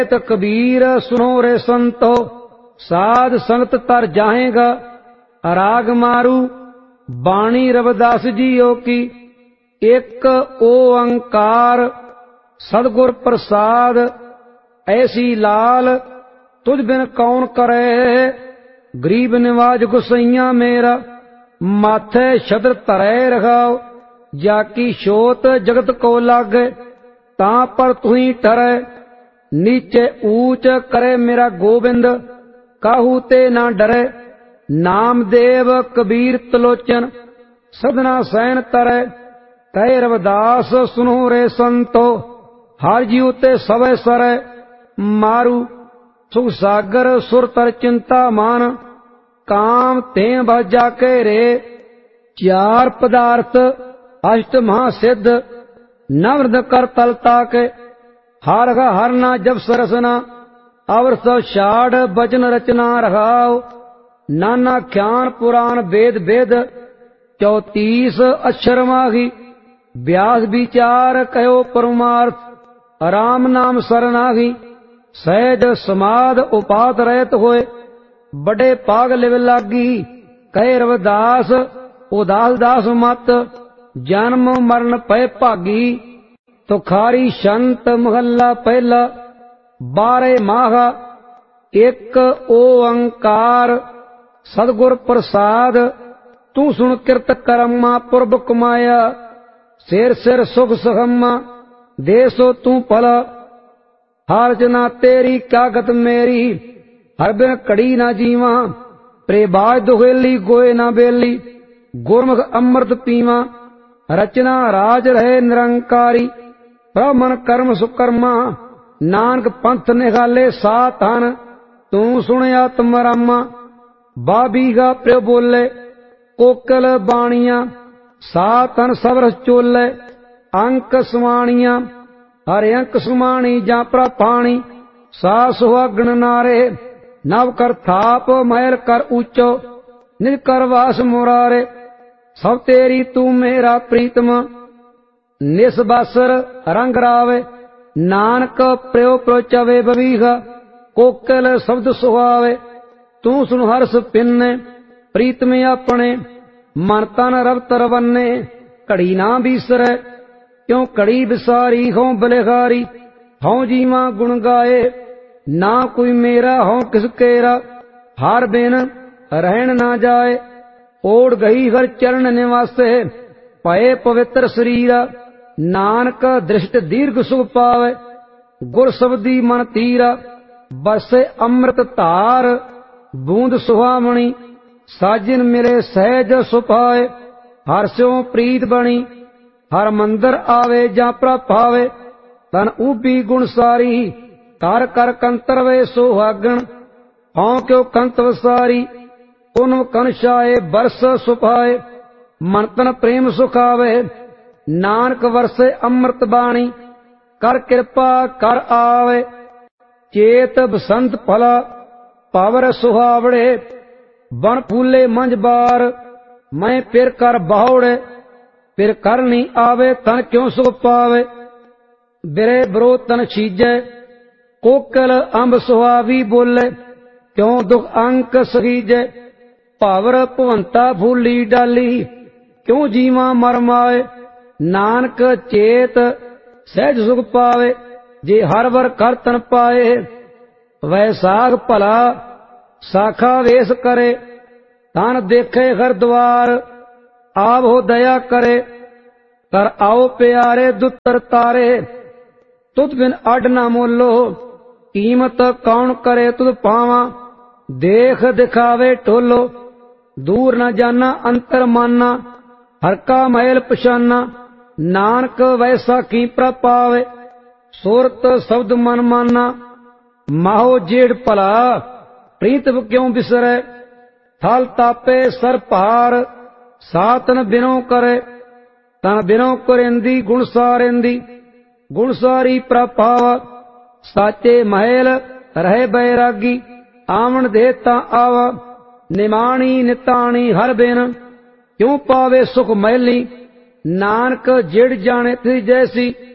कबीर सुनो रे संतो, साध संगत तर जाहेगा। राग मारू बाणी रविदास जीओ की, एक ओंकार सदगुर प्रसाद। ऐसी लाल तुझ बिन कौन करे, गरीब निवाज गुसैया मेरा। माथे छत्र धरै रखाओ, जाकी शोत जगत को लागे। तां पर तुही ठरै, नीचे ऊंच करे मेरा गोविंद। काहू ते ना डरे, नामदेव कबीर तलोचन। सदना सैन तरै, कहे रविदास सुनो रे संतो। हर जीव ते सवै सरै, मारू सुख सागर सुर तर चिंता मान। काम ते बाजा के रे, चार पदार्थ अष्ट महासिद्ध। नवृद कर तलता के, हर हरना जब सरसना। अवर्ष शाढ़ बचन रचना रखाओ, नाना ख्यान पुराण वेद वेद। 34 अक्षर माही, व्यास विचार कहो परमार्थ। राम नाम सरनाही, सहज समाध उपात रहत होए। बड़े पाग लिव लागी, कहे रविदास उदास दास मत। जन्म मरण पै भागी, तुखारी संत महला पहला। 12 माह एक ओंकार सदगुर प्रसाद। तू सुन किरत करम्मा पुरब कमाया। सिर सिर सुख सुखम्मा, देसो तू भला। हार जना तेरी क्या गत मेरी, हर बिन कड़ी ना जीवा। प्रेबाज दुहेली गोए ना बेली, गुरमुख अमृत पीवा। रचना राज रहे निरंकारी, ब्राह्मण कर्म सुकर्मा। नानक पंथ निगाले सात हन, तू सुनिया तुमरामा। बाबीगा प्रिय बोले, कोकल बाणिया। सात हन सबरस चोले, अंक सुमाणिया। हर अंक सुमाणी जा पाणी। सा सुहागण नारे, नव कर थाप महल कर ऊंचो। निज कर वास मुरारे, सब तेरी तू मेरा प्रीतम। निसबासर रंग रावे, नानक प्रियो प्रोचवे बवीघा। कोकल शब्द सुहावे, तू सुन हर्ष पिन्ने। प्रीतम अपने, मन तन रब तरवन्ने। घड़ी ना बीसरै, क्यों कड़ी बिसारी। हों बलिहारी, हों जीवा गुण गाए। ना कोई मेरा हों किस केरा, हार बिन रहन ना जाए। ओढ़ गई हर चरण निवासे, पए पवित्र शरीरा। नानक दृष्ट दीर्घ सुख पावे, गुर शब्दी मन तीरा। बरसे अमृत धार, बूंद सुहावणी। साजिन मिले सहज सुपाए, हर स्यों प्रीत बणी। हर मंदिर आवे जा प्रभावे, तन ऊबी गुण सारी। कर कर कंतर वे सुहागण, हों क्यों कंत वसारी। उन कनशाए बरस सुपाए, मन तन प्रेम सुखावे। नानक वर्षे अमृत बाणी, कर कृपा कर आवे। चेत बसंत फला, पावर सुहावड़े। बन फूले मंज बार, मैं फिर कर बावड़े। फिर कर नहीं आवे, तन क्यों सुख पावे। बिरे बरो तन छीजे, कोकल अंब सुहावी बोले। क्यों दुख अंक सहीजे, भावर भवंता फूली डाली। क्यों जीवा मर माए, नानक चेत सहज सुख पावे। जे हर वर कर तन पाए, वैसाख भला साखा वेश करे। तन देखे हर द्वार, आप हो दया करे। कर आओ प्यारे दुतर तारे, तुझ बिन अड न मोलो। कीमत कौन करे तुझ पावा, देख दिखावे टोलो। दूर न जाना अंतर माना, हर का महल पछाना। नानक वैसा की प्रपावे, सुरत शब्द मन माना। माहो जेड़ भला, प्रीत क्यों बिसरे। थल तापे सर पहाड़, सातन बिनो करे। तन बिनो करेंदी गुण सारेंदी, गुण सारी प्रभाव। साचे महल रहे बैरागी, आवन देता आवा। निमाणी निताणी हर बिन, क्यों पावे सुख मैली। नानक जेड़ जाने ती जैसी,